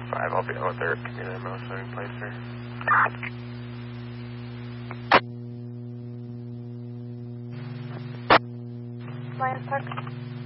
5, I'll be out there at community military place, sir. Lions Park.